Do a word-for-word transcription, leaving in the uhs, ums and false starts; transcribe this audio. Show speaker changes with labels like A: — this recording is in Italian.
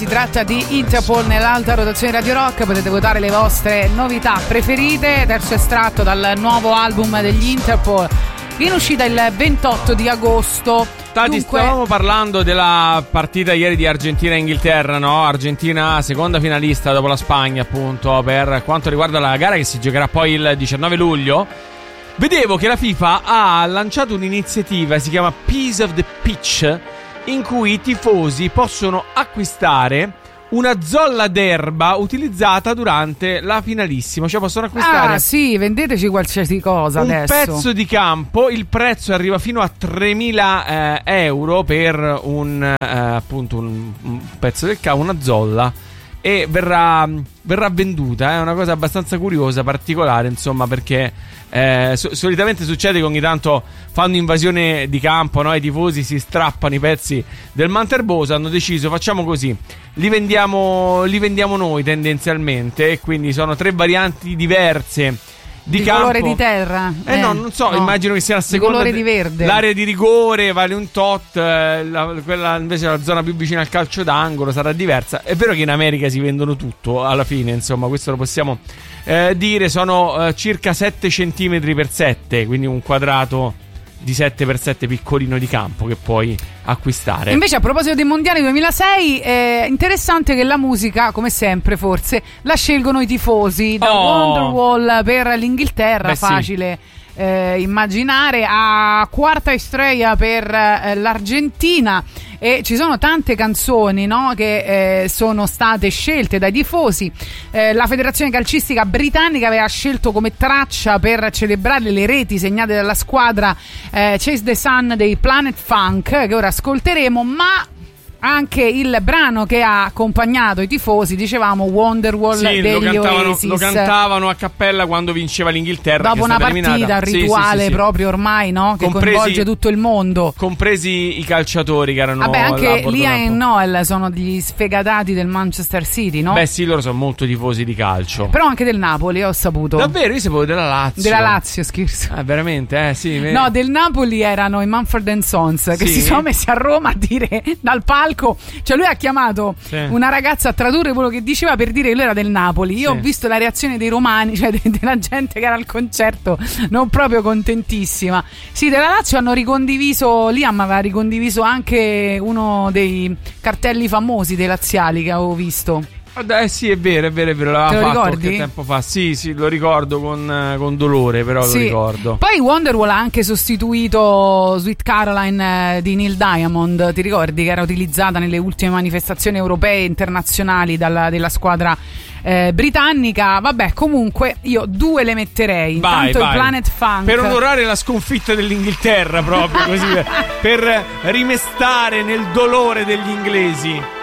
A: si tratta di Interpol nell'alta rotazione Radio Rock. Potete votare le vostre novità preferite. Terzo estratto dal nuovo album degli Interpol, in uscita il ventotto di agosto.
B: Tati, Dunque... stavamo parlando della partita ieri di Argentina e Inghilterra, no? Argentina seconda finalista dopo la Spagna, appunto, per quanto riguarda la gara che si giocherà poi il diciannove luglio. Vedevo che la FIFA ha lanciato un'iniziativa, si chiama Piece of the Pitch, in cui i tifosi possono acquistare una zolla d'erba utilizzata durante la finalissima. Cioè possono acquistare...
A: Ah sì, vendeteci qualsiasi cosa
B: un
A: adesso.
B: Un pezzo di campo. Il prezzo arriva fino a tremila eh, euro per un, eh, appunto un, un pezzo del campo, una zolla. E verrà, verrà venduta. È una cosa abbastanza curiosa, particolare, insomma, perché eh, so- solitamente succede che ogni tanto fanno invasione di campo, no? I tifosi si strappano i pezzi del Manterboso. Hanno deciso, facciamo così, li vendiamo, li vendiamo noi tendenzialmente. E quindi sono tre varianti diverse di,
A: di
B: campo.
A: Colore di terra.
B: Eh, eh no, non so, no. Immagino che sia la seconda.
A: Di colore di verde.
B: L'area di rigore vale un tot, eh, la, quella invece la zona più vicina al calcio d'angolo sarà diversa. È vero che in America si vendono tutto alla fine, insomma, questo lo possiamo eh, dire. Sono eh, circa sette centimetri per sette, quindi un quadrato di sette per sette piccolino di campo che puoi acquistare.
A: Invece, a proposito dei mondiali duemilasei, è interessante che la musica, come sempre forse, la scelgono i tifosi. Da
B: oh.
A: Wonderwall per l'Inghilterra,
B: Beh,
A: facile
B: sì.
A: eh, immaginare, a Quarta Estrella per eh, l'Argentina. E ci sono tante canzoni, no, che eh, sono state scelte dai tifosi. Eh, la federazione calcistica britannica aveva scelto come traccia per celebrare le reti segnate dalla squadra eh, Chase the Sun dei Planet Funk, che ora ascolteremo, ma anche il brano che ha accompagnato i tifosi, dicevamo, Wonderwall
B: sì,
A: degli
B: lo cantavano,
A: Oasis.
B: lo cantavano a cappella quando vinceva l'Inghilterra,
A: dopo una partita, un rituale sì, sì, sì. proprio ormai, no? Che compresi, coinvolge tutto il mondo,
B: compresi i calciatori che erano.
A: Vabbè, anche Liam e Noel sono degli sfegatati del Manchester City, no?
B: Beh sì, loro sono molto tifosi di calcio.
A: Però anche del Napoli, ho saputo.
B: Davvero? Io sapevo della Lazio.
A: Della Lazio, scherzo.
B: Ah, veramente? Eh sì.
A: No, del Napoli erano i Mumford and Sons, che sì? si sono messi a Roma a dire dal palco, cioè lui ha chiamato sì. una ragazza a tradurre quello che diceva per dire che lui era del Napoli. Io sì. ho visto la reazione dei romani, cioè de- della gente che era al concerto, non proprio contentissima. Sì, della Lazio hanno ricondiviso, Liam aveva ricondiviso anche uno dei cartelli famosi dei laziali che avevo visto.
B: Eh sì, è vero, è vero, è vero, l'aveva fatto
A: ricordi?
B: qualche tempo fa. Sì, sì, lo ricordo con, con dolore, però sì. lo ricordo.
A: Poi Wonderwall ha anche sostituito Sweet Caroline eh, di Neil Diamond. Ti ricordi che era utilizzata nelle ultime manifestazioni europee e internazionali dalla, della squadra eh, britannica? Vabbè, comunque io due le metterei.
B: Vai,
A: Intanto
B: vai.
A: il Planet Funk,
B: per onorare la sconfitta dell'Inghilterra, proprio così, per rimestare nel dolore degli inglesi.